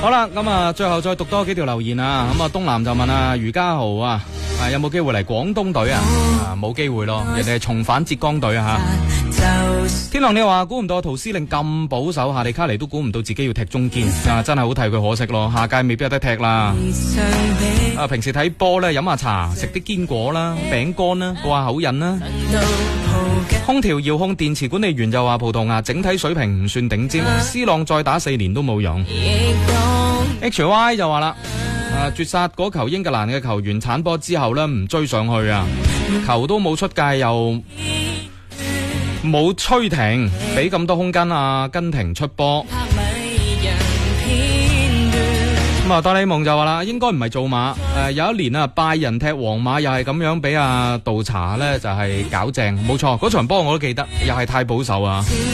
好啦，咁啊，最後再讀多幾條留言啊。咁啊，東南就問啊，余家豪啊，有冇機會嚟廣東隊啊？冇機會咯，人哋係重返浙江隊啊吓。天狼你話估唔到陶司令咁保守，夏利卡尼都估唔到自己要踢中堅啊，真係好替佢可惜咯。下屆未必有得踢啦。平時睇波咧，飲下茶，食啲堅果啦、餅乾啦，過下口癮啦。空調遙控電池管理員就話葡萄牙整體水平唔算頂尖，C 朗再打4年都冇用。HY 就話啦，絕殺嗰球英格蘭嘅球員鏟波之後呢，唔追上去啊，球都冇出界又冇吹停，俾咁多空間阿根廷出波。咁啊，多利蒙就話啦，應該唔係做馬。有一年啊，拜仁踢皇馬又係咁樣俾阿杜查呢就係搞正，冇錯，嗰場波我都記得，又係太保守啊。